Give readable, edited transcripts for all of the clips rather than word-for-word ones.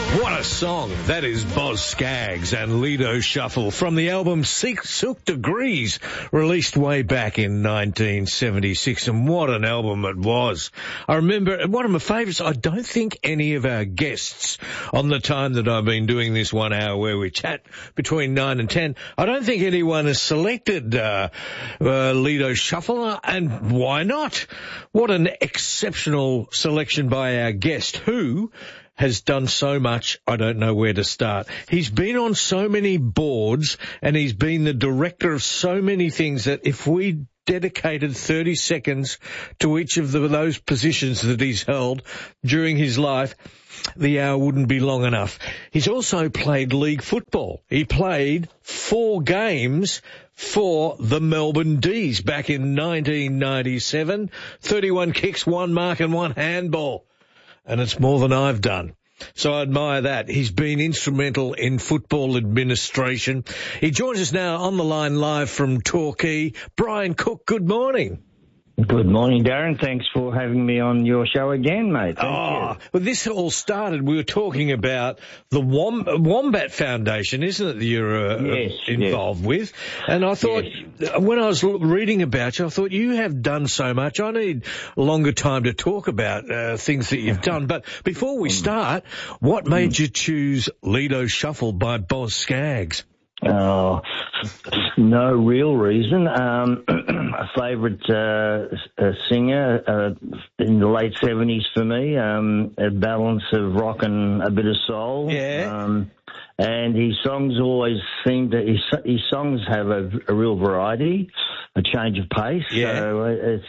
What a song. That is Boz Scaggs and Lido Shuffle from the album Silk Degrees, released way back in 1976. And what an album it was. I remember one of my favourites. I don't think any of our guests on the time that I've been doing this 1 hour where we chat between 9 and 10, I don't think anyone has selected Lido Shuffle. And why not? What an exceptional selection by our guest, who has done so much, I don't know where to start. He's been on so many boards and he's been the director of so many things that if we dedicated 30 seconds to each of those positions that he's held during his life, the hour wouldn't be long enough. He's also played league football. He played 4 games for the Melbourne D's back in 1997. 31 kicks, 1 mark and 1 handball. And it's more than I've done. So I admire that. He's been instrumental in football administration. He joins us now on the line live from Torquay. Brian Cook, good morning. Good morning, Darren. Thanks for having me on your show again, mate. Thank you. Well, this all started, we were talking about the Wombat Foundation, isn't it, that you're involved with? And I thought, when I was reading about you, I thought, you have done so much. I need longer time to talk about things that you've done. But before we start, what made you choose Lido Shuffle by Boz Scaggs? Oh, no real reason. A favourite singer in the late 70s for me, a balance of rock and a bit of soul. Yeah. And his songs always seem to, his songs have a real variety, a change of pace. Yeah. So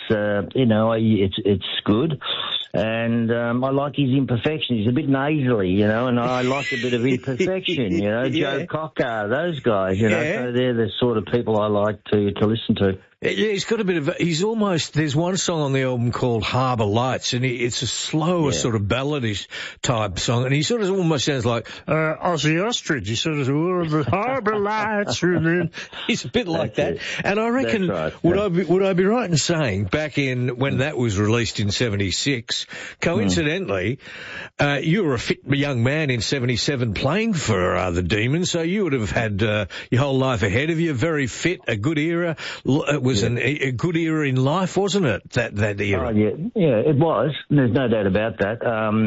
it's good. And I like his imperfection. He's a bit nasally, and I like a bit of imperfection, Joe Cocker, those guys, So they're the sort of people I like to listen to. Yeah, he's got a bit of, there's one song on the album called Harbour Lights, and it's a slower sort of balladish type song, and he sort of almost sounds like Ozzy Ostrich. He sort of, the Harbour Lights, and then he's a bit like that. And I reckon, would I be right in saying, back in, when that was released in 76, coincidentally, you were a fit young man in 77 playing for the Demons, so you would have had your whole life ahead of you, very fit, a good era. It was a good era in life, wasn't it, that era? Oh, yeah, it was. There's no doubt about that.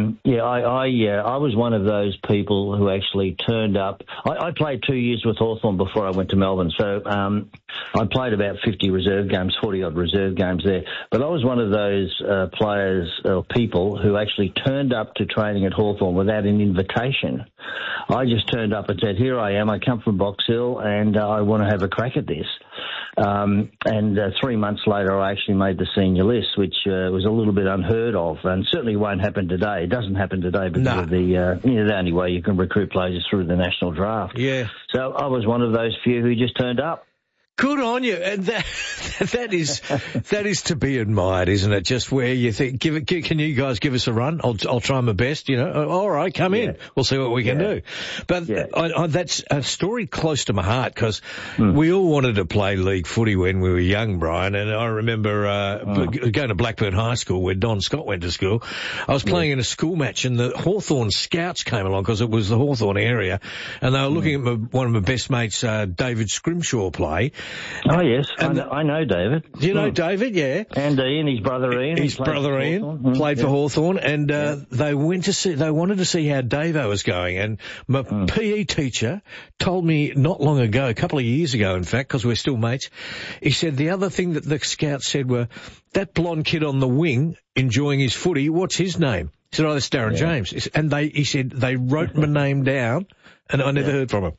I was one of those people who actually turned up. I played 2 years with Hawthorn before I went to Melbourne, so I played about 50 reserve games, 40-odd reserve games there. But I was one of those players or people who actually turned up to training at Hawthorn without an invitation. I just turned up and said, here I am, I come from Box Hill, and I want to have a crack at this. And 3 months later, I actually made the senior list, which was a little bit unheard of, and certainly won't happen today. It doesn't happen today because of the only way you can recruit players is through the national draft. Yeah. So I was one of those few who just turned up. Good on you, and that is to be admired, isn't it? Just where you think, can you guys give us a run? I'll try my best, All right, come in. We'll see what we can do. But that's a story close to my heart because we all wanted to play league footy when we were young, Brian. And I remember going to Blackburn High School where Don Scott went to school. I was playing in a school match, and the Hawthorn Scouts came along because it was the Hawthorn area, and they were looking at one of my best mates, David Scrimshaw, play. Oh, yes. I know David. Do you know David? Yeah. And Ian, his brother Ian. His brother Ian played for Hawthorn, and they wanted to see how Davo was going. And my PE teacher told me not long ago, a couple of years ago, in fact, because we're still mates, he said the other thing that the scouts said were, that blonde kid on the wing enjoying his footy, what's his name? He said, that's Darren James. And he said they wrote my name down, and I never heard from him.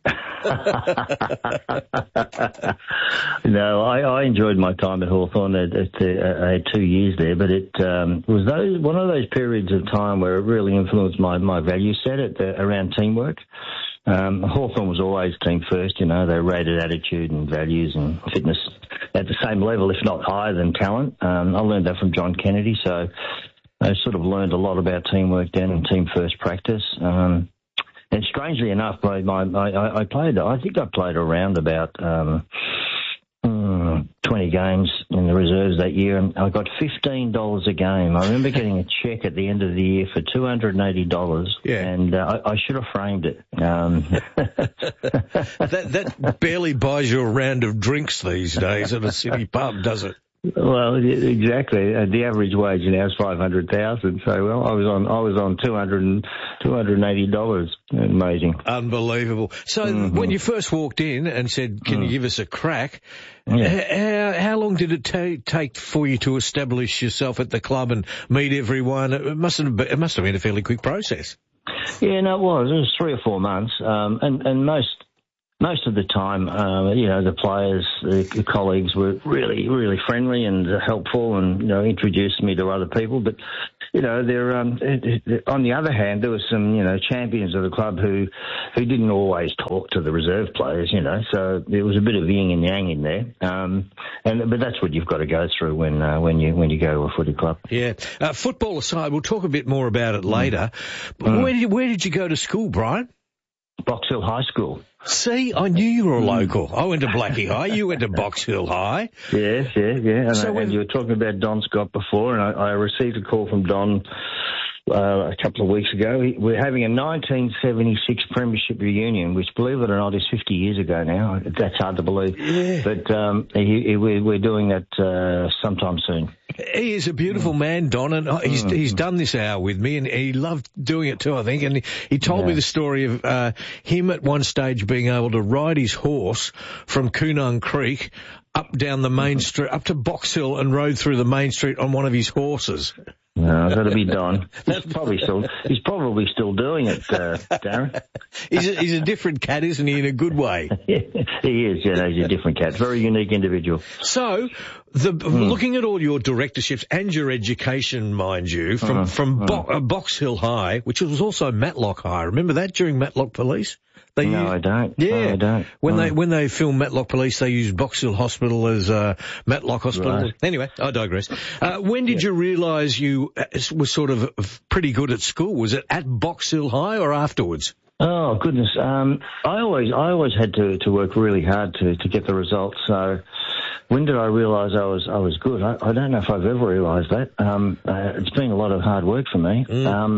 No, I enjoyed my time at Hawthorn. I had 2 years there, but it was one of those periods of time where it really influenced my value set around teamwork. Hawthorn was always team first, They rated attitude and values and fitness at the same level, if not higher than talent. I learned that from John Kennedy, so I sort of learned a lot about teamwork then and team first practice. And strangely enough, I think I played around about 20 games in the reserves that year, and I got $15 a game. I remember getting a cheque at the end of the year for $280, and I should have framed it. That barely buys you a round of drinks these days at a city pub, does it? Well, exactly. The average wage now is $500,000. So, well, I was on $280. Amazing, unbelievable. So, when you first walked in and said, "Can you give us a crack?" How long did it take for you to establish yourself at the club and meet everyone? It must have been a fairly quick process. Yeah, no, it was. It was 3 or 4 months, and most of the time, the players, the colleagues were really, really friendly and helpful, and introduced me to other people. But there, on the other hand, there were some champions of the club who didn't always talk to the reserve players. So there was a bit of yin and yang in there. But that's what you've got to go through when you go to a footy club. Yeah. Football aside, we'll talk a bit more about it later. But where did you go to school, Brian? Box Hill High School. See, I knew you were a local. I went to Blackie High. You went to Box Hill High. Yes, yeah. And you were talking about Don Scott before, and I received a call from Don a couple of weeks ago. We're having a 1976 Premiership reunion, which, believe it or not, is 50 years ago now. That's hard to believe. Yeah. But we're doing that sometime soon. He is a beautiful man, Don, and he's done this hour with me, and he loved doing it too, I think. And he told me the story of him at one stage being able to ride his horse from Coonung Creek up down the main street, up to Box Hill, and rode through the main street on one of his horses. No, that'll be Don. He's probably still doing it, Darren. He's a different cat, isn't he, in a good way? Yeah, he is, he's a different cat. Very unique individual. So, looking at all your directorships and your education, mind you, from Box Hill High, which was also Matlock High. Remember that during Matlock Police? I don't. Yeah. No, I don't. When they filmed Matlock Police, they used Box Hill Hospital as Matlock Hospital. Right. Anyway, I digress. When did you realise you were sort of pretty good at school? Was it at Box Hill High or afterwards? Oh goodness. I always had to work really hard to get the results. So when did I realise I was good? I don't know if I've ever realised that. It's been a lot of hard work for me.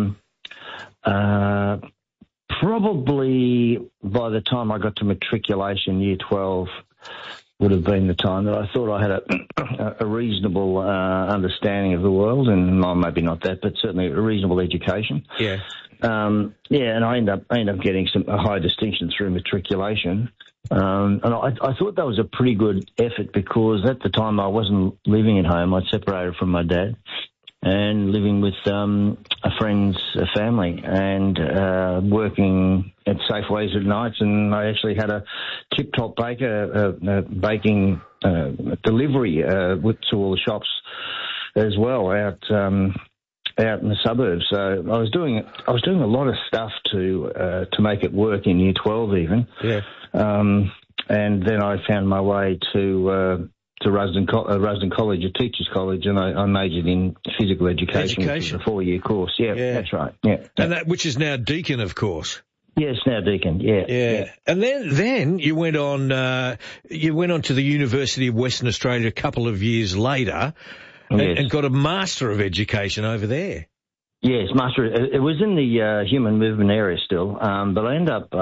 Probably by the time I got to matriculation, year 12 would have been the time that I thought I had a reasonable understanding of the world, and maybe not that, but certainly a reasonable education. Yeah. And I ended up getting a high distinction through matriculation. And I thought that was a pretty good effort, because at the time I wasn't living at home. I'd separated from my dad and living with a friend's family, and working at Safeways at nights. And I actually had a tip-top baker, baking delivery to all the shops as well out in the suburbs. So I was doing a lot of stuff to make it work in year 12 even. Yeah. And then I found my way to Rusden College, a teacher's college, and I majored in physical education. Which is a 4-year course. Yeah, that's right. Yeah. And which is now Deakin, of course. Yes, now Deakin. Yeah. And then you went on to the University of Western Australia a couple of years later, and got a Master of Education over there. Yes, Master. It was in the human movement area still, but I ended up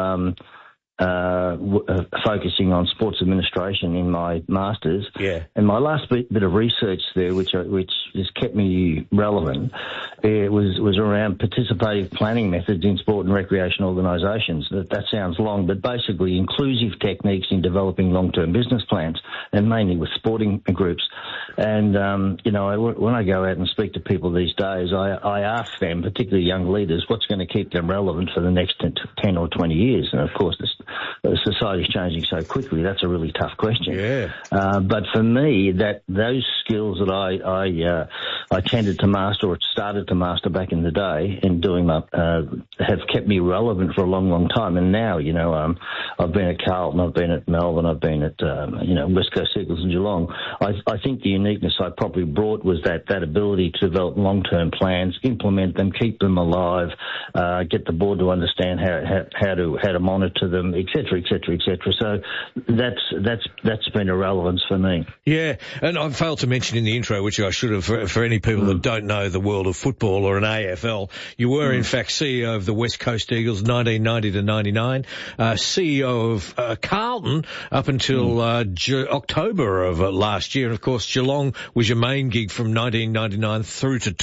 focusing on sports administration in my masters. Yeah. And my last bit of research there, which has kept me relevant, was around participative planning methods in sport and recreation organisations. That sounds long, but basically inclusive techniques in developing long-term business plans, and mainly with sporting groups. And when I go out and speak to people these days, I ask them, particularly young leaders, what's going to keep them relevant for the next 10 or 20 years. And of course, society's changing so quickly. That's a really tough question. Yeah. But for me, those skills that I I tended to master, or started to master back in the day, and doing my have kept me relevant for a long, long time. And now, I've been at Carlton, I've been at Melbourne, I've been at West Coast Eagles and Geelong. I think the uniqueness I probably brought was that ability to develop long-term plans, implement them, keep them alive, get the board to understand how to monitor them, et cetera, et cetera, et cetera. So that's been a relevance for me. Yeah, and I failed to mention in the intro, which I should have, for any people that don't know the world of football or an AFL, you were in fact CEO of the West Coast Eagles 1990 to 99, CEO of Carlton up until October of last year, and of course Geelong was your main gig from 1999 through to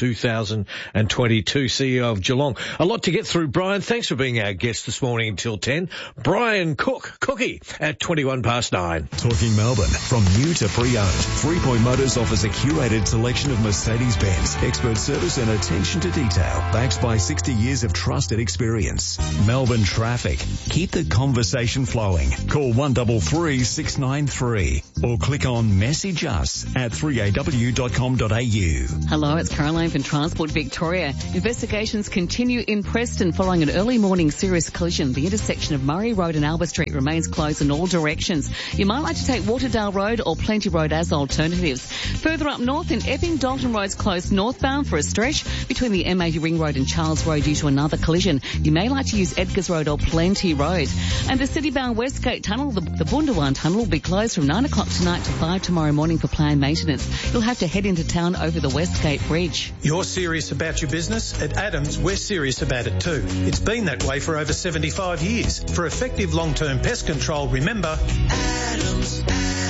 2022, CEO of Geelong. A lot to get through, Brian. Thanks for being our guest this morning until 10. Brian Cookie at 9:21. Talking Melbourne, from new to pre-owned, 3 Point Motors offers a curated selection of Mercedes-Benz, expert service and attention to detail, backed by 60 years of trusted experience. Melbourne traffic. Keep the conversation flowing. Call 133 693 or click on message us at 3aw.com.au. Hello, it's Caroline from Transport Victoria. Investigations continue in Preston following an early morning serious collision. The intersection of Murray Road and Albert Street remains closed in all directions. You might like to take Waterdale Road or Plenty Road as alternatives. Further up north in Epping, Dalton Road's closed northbound for a stretch between the M80 Ring Road and Charles Road due to another collision. You may like to use Edgars Road or Plenty Road. And the city-bound Westgate Tunnel, the Bundawan Tunnel, will be closed from 9 o'clock tonight to 5 tomorrow morning for planned maintenance. You'll have to head into town over the Westgate Bridge. You're serious about your business? At Adams, we're serious about it too. It's been that way for over 75 years. For effective long-term pest control, remember Adams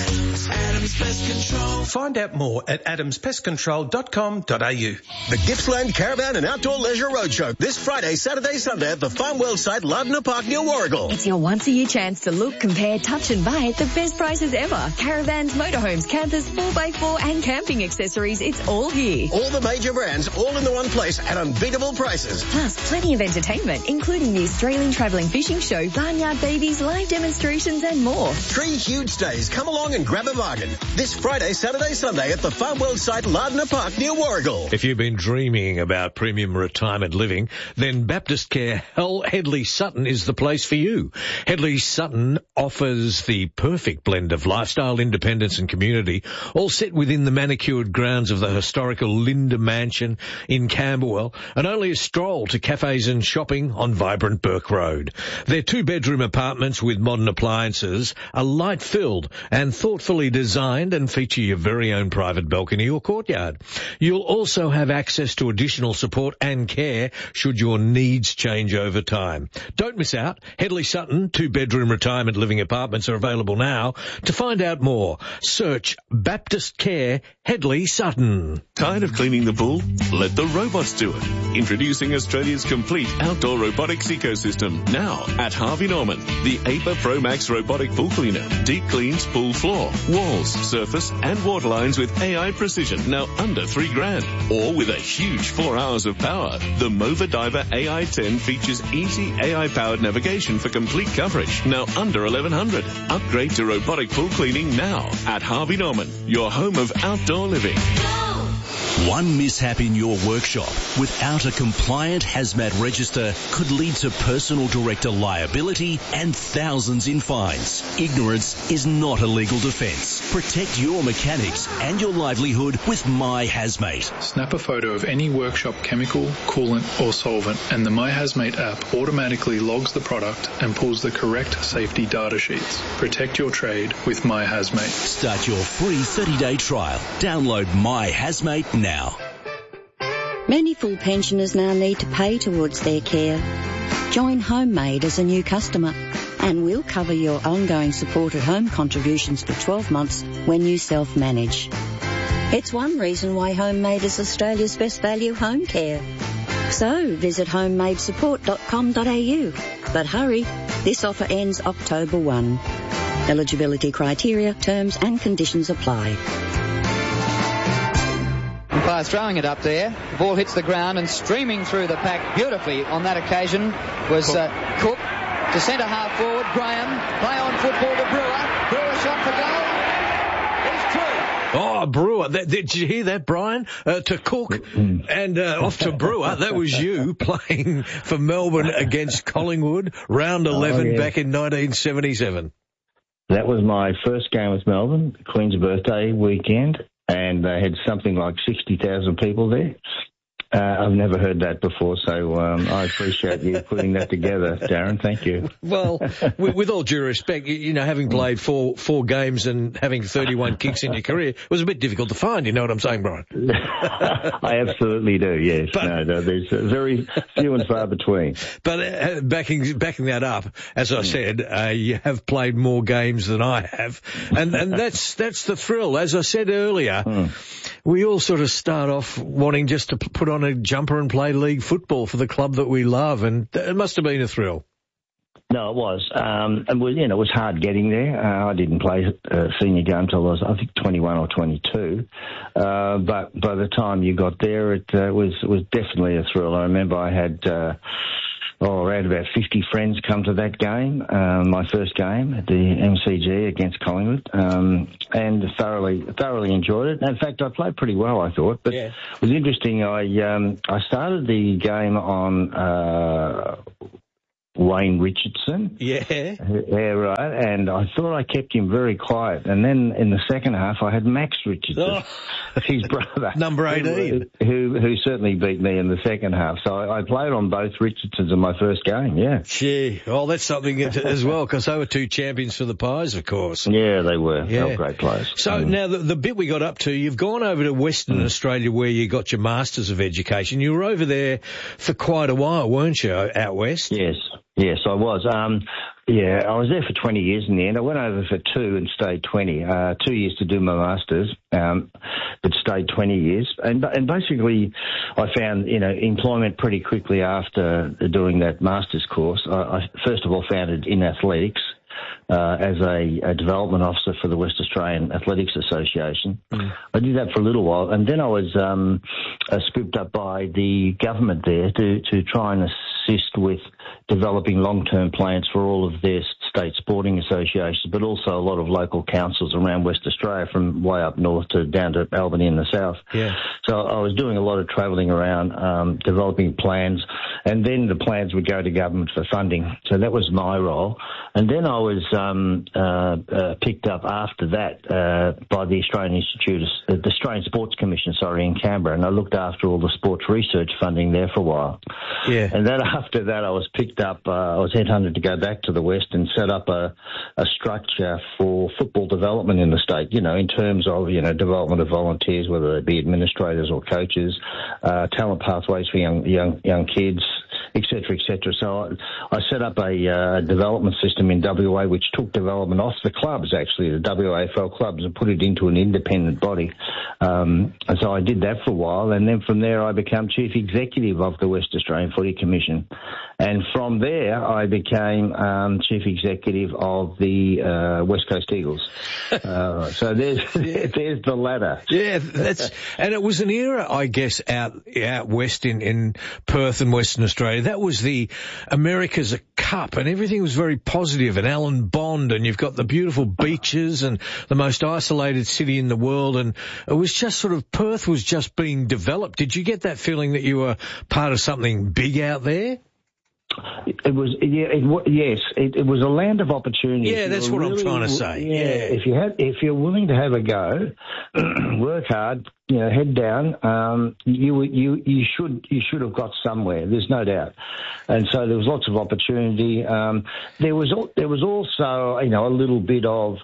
Pest Control. Find out more at adamspestcontrol.com.au. The Gippsland Caravan and Outdoor Leisure Roadshow this Friday, Saturday, Sunday at the Farm World site, Lardner Park near Warragul. It's your once-a-year chance to look, compare, touch and buy at the best prices ever. Caravans, motorhomes, campers, 4x4 and camping accessories. It's all here. All the major brands, all in the one place at unbeatable prices. Plus, plenty of entertainment, including the Australian Travelling Fishing Show, Barnyard Babies, live demonstrations and more. 3 huge days. Come along and grab a bargain. This Friday, Saturday, Sunday at the Farm World site, Lardner Park near Warragul. If you've been dreaming about premium retirement living, then Baptist Care Hedley Sutton is the place for you. Hedley Sutton offers the perfect blend of lifestyle, independence and community, all set within the manicured grounds of the historical Linda Mansion in Camberwell, and only a stroll to cafes and shopping on vibrant Burke Road. Their 2-bedroom apartments with modern appliances are light-filled and thoughtfully designed and feature your very own private balcony or courtyard. You'll also have access to additional support and care should your needs change over time. Don't miss out. Hedley Sutton 2-bedroom retirement living apartments are available now. To find out more, search Baptist Care Hedley Sutton. Tired of cleaning the pool? Let the robots do it. Introducing Australia's complete outdoor robotics ecosystem. Now at Harvey Norman, the APA Pro Max robotic pool cleaner. Deep cleans pool floor, walls, surface and water lines with AI precision, now under $3,000. Or with a huge 4 hours of power. The Mova Diver AI-10 features easy AI-powered navigation for complete coverage, now under $1,100. Upgrade to robotic pool cleaning now at Harvey Norman, your home of outdoor living. One mishap in your workshop without a compliant hazmat register could lead to personal director liability and thousands in fines. Ignorance is not a legal defence. Protect your mechanics and your livelihood with My Hazmate. Snap a photo of any workshop chemical, coolant or solvent and the My Hazmate app automatically logs the product and pulls the correct safety data sheets. Protect your trade with My Hazmate. Start your free 30-day trial. Download My Hazmate now. Many full pensioners now need to pay towards their care. Join Homemade as a new customer and we'll cover your ongoing support at home contributions for 12 months when you self-manage. It's one reason why Homemade is Australia's best value home care. So visit homemadesupport.com.au. But hurry, this offer ends October 1. Eligibility criteria, terms and conditions apply. Umpire throwing it up there. The ball hits the ground and streaming through the pack beautifully on that occasion was Cook. To centre half forward, Graham. Play on football to Brewer. Brewer shot for goal. It's true. Oh, Brewer. Did you hear that, Brian? To Cook and off to Brewer. That was you playing for Melbourne against Collingwood, round 11 back in 1977. That was my first game with Melbourne, Queen's birthday weekend, and they had something like 60,000 people there. I've never heard that before, so I appreciate you putting that together, Darren. Thank you. Well, with all due respect, you know, having played four games and having 31 kicks in your career, it was a bit difficult to find. You know what I'm saying, Brian? I absolutely do. Yes. But, no, there's very few and far between. But backing that up, as I said, you have played more games than I have, and that's the thrill. As I said earlier, we all sort of start off wanting just to put on a jumper and play league football for the club that we love, and it must have been a thrill. No, it was. And it was hard getting there. I didn't play senior game until I was, I think, 21 or 22. But by the time you got there, it was definitely a thrill. I remember I had around about 50 friends come to that game, my first game at the MCG against Collingwood, and thoroughly enjoyed it. In fact, I played pretty well, I thought. But it was interesting. I started the game on Wayne Richardson. Yeah, right. And I thought I kept him very quiet. And then in the second half, I had Max Richardson, his brother, number 18, who certainly beat me in the second half. So I played on both Richardsons in my first game. Yeah. Gee, well, that's something as well, because they were two champions for the Pies, of course. Yeah, they were. Yeah. They were great players. So now the bit we got up to, you've gone over to Western Australia where you got your Masters of Education. You were over there for quite a while, weren't you, out west? Yes, I was. I was there for 20 years in the end. I went over for 2 and stayed 20. 2 years to do my Masters, but stayed 20 years. And basically, I found, employment pretty quickly after doing that Masters course. I first of all found it in athletics. As a development officer for the West Australian Athletics Association. I did that for a little while, and then I was scooped up by the government there to try and assist with developing long-term plans for all of their state sporting associations, but also a lot of local councils around West Australia, from way up north to down to Albany in the south. Yeah. So I was doing a lot of travelling around, developing plans, and then the plans would go to government for funding. So that was my role. And then I was picked up after that by the Australian the Australian Sports Commission, in Canberra, and I looked after all the sports research funding there for a while. Yeah. And then after that, I was picked up. I was headhunted to go back to the West and set up a structure for football development in the state. In terms of development of volunteers, whether they be administrators or coaches, talent pathways for young kids, etc., etc. So I set up a development system in WA which took development off the clubs, actually, the WAFL clubs, and put it into an independent body. And so I did that for a while, and then from there I became Chief Executive of the West Australian Footy Commission. And from there I became Chief Executive of the West Coast Eagles. So there's the ladder. Yeah, and it was an era, I guess, out west in Perth and Western Australia. That was the America's Cup, and everything was very positive, and Alan Bond, and you've got the beautiful beaches and the most isolated city in the world, and it was just sort of, Perth was just being developed. Did you get that feeling that you were part of something big out there? It was, yes. It was a land of opportunity. Yeah, that's what I'm trying to say. Yeah, if you're willing to have a go, work hard, head down, you should have got somewhere. There's no doubt. And so there was lots of opportunity. There was also, a little bit of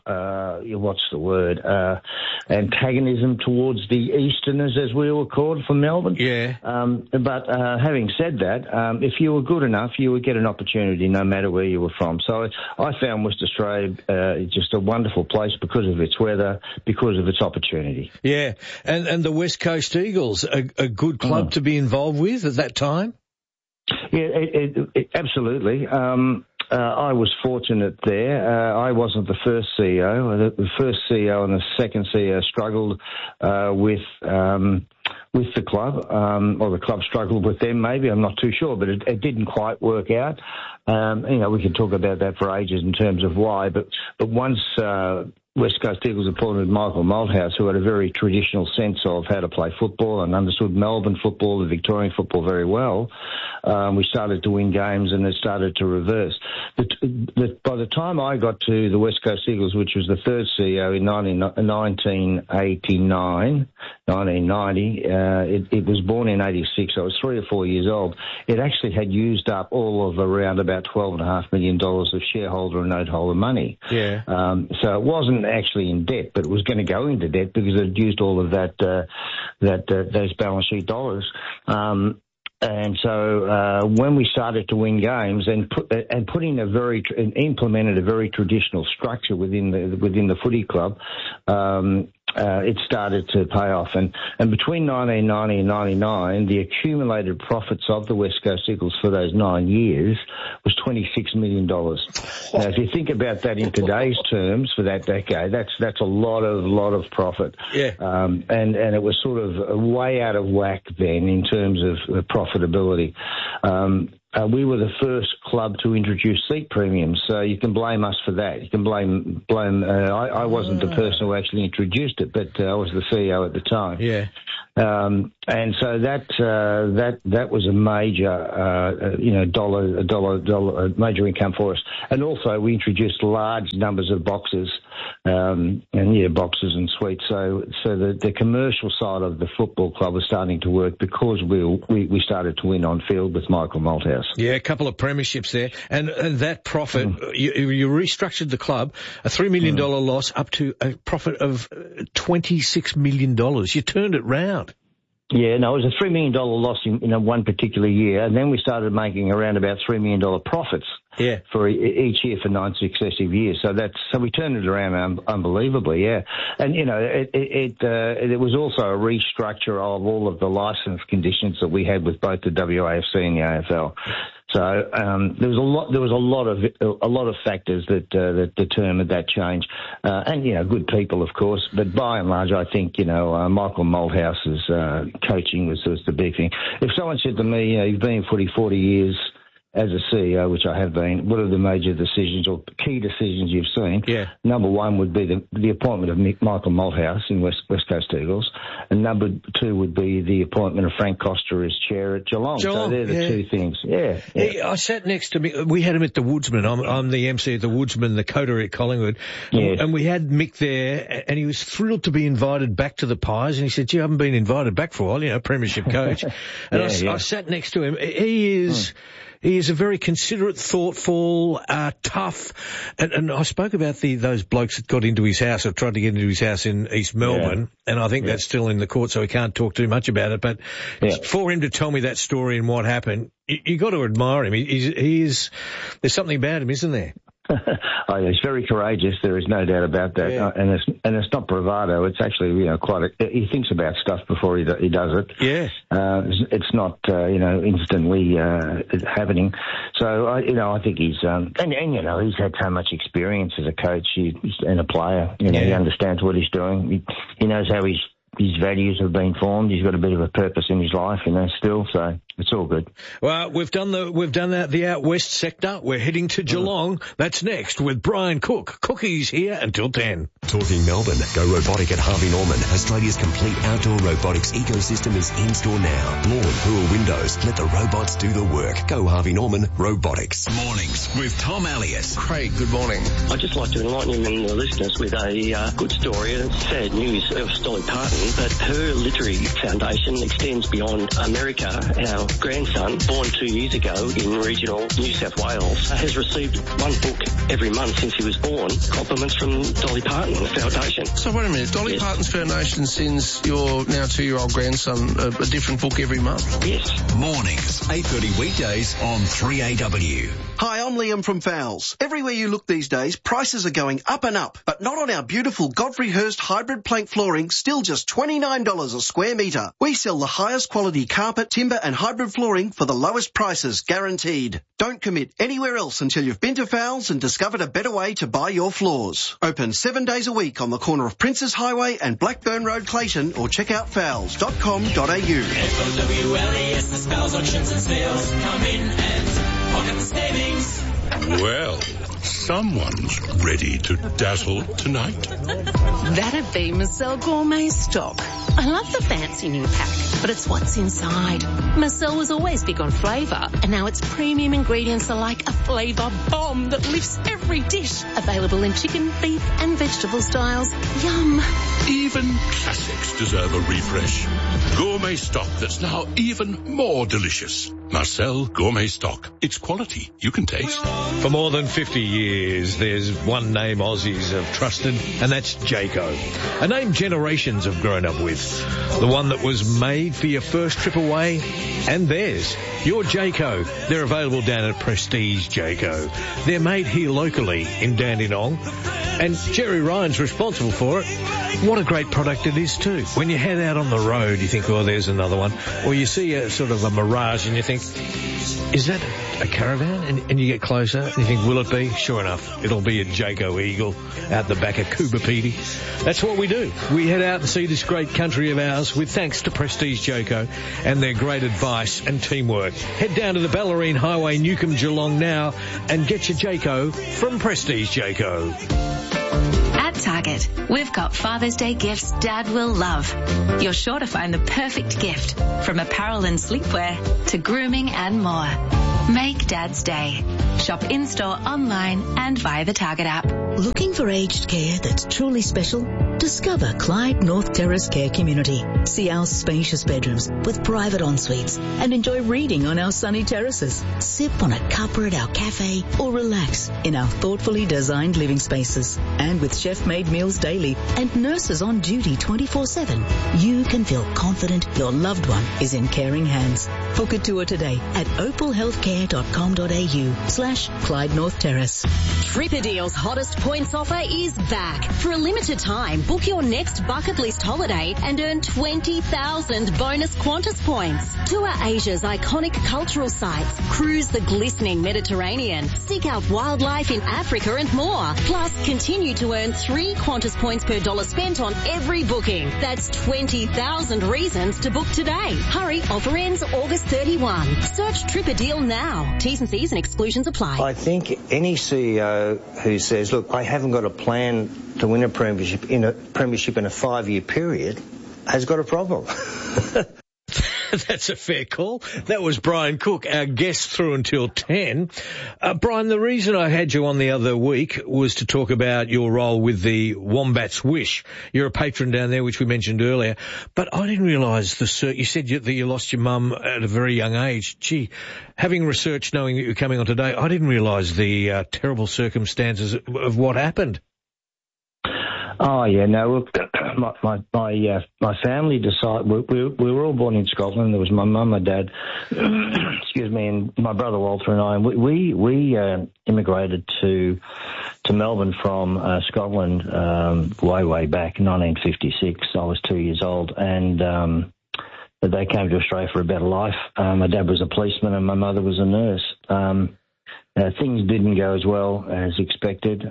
antagonism towards the Easterners, as we were called, from Melbourne. Yeah. But having said that, if you were good enough, you would get an opportunity no matter where you were from. So I found West Australia just a wonderful place because of its weather, because of its opportunity. Yeah, and the West Coast Eagles, a good club to be involved with at that time? Yeah, it absolutely. I was fortunate there. I wasn't the first CEO. The first CEO and the second CEO struggled with the club, or the club struggled with them, maybe. I'm not too sure, but it didn't quite work out. We could talk about that for ages in terms of why, but once West Coast Eagles appointed Michael Malthouse, who had a very traditional sense of how to play football and understood Melbourne football and Victorian football very well, we started to win games and it started to reverse. By the time I got to the West Coast Eagles, which was the third CEO in 1990, it was born in 86, so I was 3 or 4 years old. It actually had used up all of around about $12.5 million of shareholder and note holder money. Yeah. So it wasn't actually in debt, but it was going to go into debt because it had used all of those balance sheet dollars. And so when we started to win games and implemented a very traditional structure within the footy club, it started to pay off. And between 1990 and 99, the accumulated profits of the West Coast Eagles for those 9 years was $26 million. Now, if you think about that in today's terms for that decade, that's a lot of profit. Yeah. And it was sort of way out of whack then in terms of profitability. We were the first club to introduce seat premiums, so you can blame us for that. You can blame. I wasn't the person who actually introduced it, but I was the CEO at the time. Yeah. And so that was a major, major income for us. And also we introduced large numbers of boxes, boxes and suites. So the commercial side of the football club was starting to work because we started to win on field with Michael Malthouse. Yeah, a couple of premierships there. And that profit, you restructured the club, a $3 million loss up to a profit of $26 million. You turned it round. Yeah, no, it was a $3 million loss in one particular year, and then we started making around about $3 million profits for each year for 9 successive years. So we turned it around unbelievably, yeah. And it was also a restructure of all of the license conditions that we had with both the WAFC and the AFL. So there was a lot of factors that determined that change, and good people, of course. But by and large, I think Michael Malthouse's coaching was the big thing. If someone said to me, "You've been in footy 40 years as a CEO," which I have been, what are the major decisions or key decisions you've seen? Yeah. Number one would be the appointment of Michael Malthouse in West Coast Eagles, and number two would be the appointment of Frank Costa as chair at Geelong. So they're the two things. Yeah. I sat next to Mick. We had him at the Woodsman. I'm the MC at the Woodsman, the coterie at Collingwood. Yes. And we had Mick there, and he was thrilled to be invited back to the Pies, and he said, "Gee, I haven't been invited back for a while, premiership coach." And I sat next to him. He is a very considerate, thoughtful, tough, and I spoke about those blokes that got into his house or tried to get into his house in East Melbourne, and I think that's still in the court, so we can't talk too much about it. But for him to tell me that story and what happened, you got to admire him. There's something about him, isn't there? He's very courageous. There is no doubt about that. Yeah. And it's not bravado. It's actually he thinks about stuff before he does it. Yeah. It's not instantly happening. So I think he's he's had so much experience as a coach and a player. He understands what he's doing. He knows how his values have been formed. He's got a bit of a purpose in his life, still. So it's all good. Well, we've done the out west sector. We're heading to Geelong. That's next with Brian Cook. Cookie's here until 10. Talking Melbourne. Go robotic at Harvey Norman. Australia's complete outdoor robotics ecosystem is in store now. Lawn, pool, windows. Let the robots do the work. Go Harvey Norman Robotics. Mornings with Tom Elliott. Craig, good morning. I'd just like to enlighten you and the listeners with a good story. It's sad news of Dolly Parton, but her literary foundation extends beyond America. Our grandson, born 2 years ago in regional New South Wales, has received one book every month since he was born, compliments from Dolly Parton Foundation. So wait a minute, Dolly Parton's Foundation sends your now 2-year-old grandson a different book every month? Yes. Mornings, 8:30 weekdays on 3AW. Hi, I'm Liam from Fowles. Everywhere you look these days, prices are going up and up, but not on our beautiful Godfrey Hirst hybrid plank flooring, still just $29 a square metre. We sell the highest quality carpet, timber and hybrid flooring for the lowest prices, guaranteed. Don't commit anywhere else until you've been to Fowles and discovered a better way to buy your floors. Open 7 days a week on the corner of Princes Highway and Blackburn Road, Clayton, or check out fowles.com.au. FOWLES, the Spells, auctions and sales. Come in and pocket the savings. Well, Someone's ready to dazzle tonight. That'd be Marcel Gourmet Stock. I love the fancy new pack, but it's what's inside. Marcel was always big on flavour, and now its premium ingredients are like a flavour bomb that lifts every dish. Available in chicken, beef and vegetable styles. Yum. Even classics deserve a refresh. Gourmet Stock that's now even more delicious. Marcel Gourmet Stock. It's quality you can taste. For more than 50 years, there's one name Aussies have trusted, and that's Jayco. A name generations have grown up with. The one that was made for your first trip away, and theirs. Your Jayco. They're available down at Prestige Jayco. They're made here locally in Dandenong, and Jerry Ryan's responsible for it. What a great product it is too. When you head out on the road, you think, oh, there's another one. Or you see a sort of a Mirage and you think, is that a Caravan? And you get closer and you think, will it be? Sure enough, it'll be a Jayco Eagle out the back of Coobapedy. That's what we do. We head out and see this great country of ours with thanks to Prestige Jayco and their great advice and teamwork. Head down to the Ballerine Highway, Newcomb, Geelong now and get your Jayco from Prestige Jayco. At Target, we've got Father's Day gifts Dad will love. You're sure to find the perfect gift, from apparel and sleepwear to grooming and more. Make Dad's day. Shop in-store, online and via the Target app. Looking for aged care that's truly special? Discover Clyde North Terrace Care Community. See our spacious bedrooms with private en-suites and enjoy reading on our sunny terraces. Sip on a cuppa at our cafe or relax in our thoughtfully designed living spaces. And with chef-made meals daily and nurses on duty 24/7, you can feel confident your loved one is in caring hands. Book a tour today at opalhealthcare.com.au/Clyde North Terrace. Tripadeal's hottest points offer is back. For a limited time, book your next bucket list holiday and earn 20,000 bonus Qantas points. Tour Asia's iconic cultural sites, cruise the glistening Mediterranean, seek out wildlife in Africa and more. Plus, continue to earn 3 Qantas points per dollar spent on every booking. That's 20,000 reasons to book today. Hurry, offer ends August 31. Search Tripadeal now. T's and C's and exclusions apply. I think any CEO who says, look, I haven't got a plan to win a premiership in a 5-year period has got a problem. That's a fair call. That was Brian Cook, our guest through until 10. Brian, the reason I had you on the other week was to talk about your role with the Wombats Wish. You're a patron down there, which we mentioned earlier. But I didn't realise you said that you lost your mum at a very young age. Gee, having researched, knowing that you're coming on today, I didn't realise the terrible circumstances of what happened. Oh yeah, no. Look, my family decided we were all born in Scotland. There was my mum, my dad, excuse me, and my brother Walter and I. And we immigrated to Melbourne from Scotland way back in 1956. I was 2 years old, and they came to Australia for a better life. My dad was a policeman, and my mother was a nurse. Things didn't go as well as expected.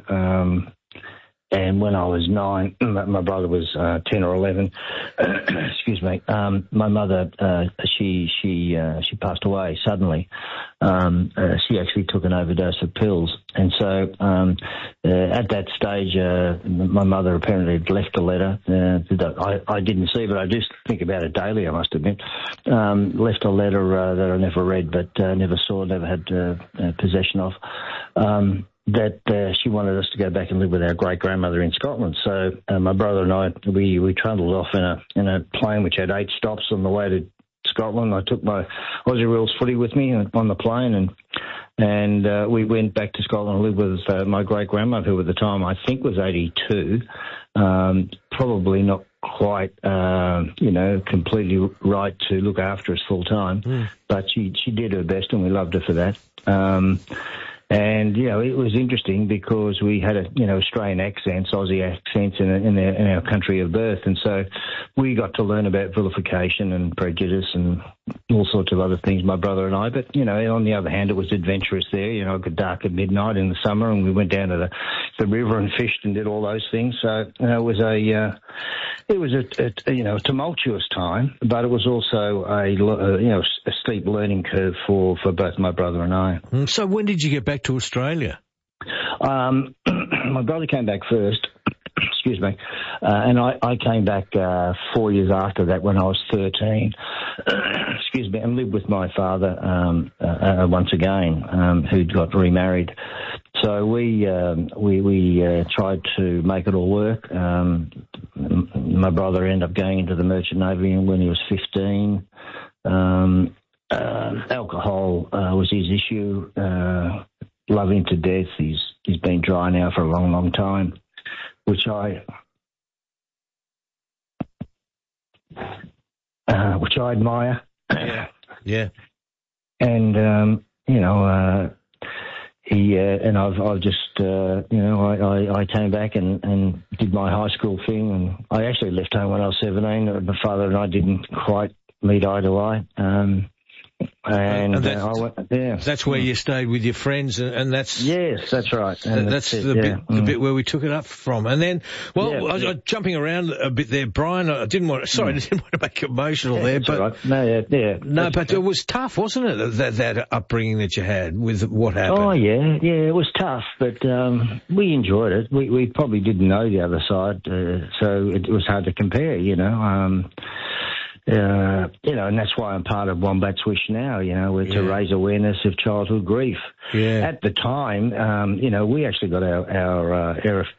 And when I was 9, my brother was 10 or 11. Excuse me. My mother, she passed away suddenly. She actually took an overdose of pills, and so at that stage, my mother apparently had left a letter. I didn't see, but I do think about it daily. I must admit, left a letter that I never read, but never saw, never had possession of. That she wanted us to go back and live with our great-grandmother in Scotland. So my brother and I, we trundled off in a plane which had 8 stops on the way to Scotland. I took my Aussie Rules footy with me on the plane, and we went back to Scotland and lived with my great-grandmother, who at the time I think was 82, probably not quite, completely right to look after us full time, but she did her best, and we loved her for that. And, it was interesting because we had, Australian accents, Aussie accents in our country of birth. And so we got to learn about vilification and prejudice and all sorts of other things, my brother and I. But, on the other hand, it was adventurous there. It got dark at midnight in the summer, and we went down to the river and fished and did all those things. So, it was a tumultuous time, but it was also a steep learning curve for both my brother and I. So when did you get back to Australia? My brother came back first. Excuse me. And I came back 4 years after that when I was 13. Excuse me, and lived with my father once again, who'd got remarried. So we tried to make it all work. My brother ended up going into the Merchant Navy when he was 15. Alcohol was his issue. Love him to death. He's been dry now for a long, long time, which I admire. Yeah. And he and I've just I came back and did my high school thing, and I actually left home when I was 17. My father and I didn't quite meet eye to eye. That's where you stayed with your friends, and that's... Yes, that's right. And that's the bit where we took it up from. And then, jumping around a bit there, Brian, I didn't want to make you emotional there, but... Right. No, but it was tough, wasn't it, that upbringing that you had with what happened? Oh, yeah, it was tough, but we enjoyed it. We probably didn't know the other side, so it was hard to compare, and that's why I'm part of Wombat's Wish now, to raise awareness of childhood grief. Yeah. At the time, we actually got our